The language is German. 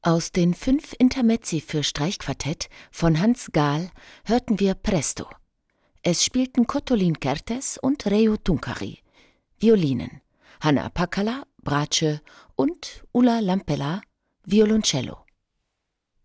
Aus den 5 Intermezzi für Streichquartett von Hans Gahl hörten wir Presto. Es spielten Kottolin Kertész und Reijo Tunkari, Violinen, Hanna Pakala, Bratsche und Ulla Lampelat, Violoncello.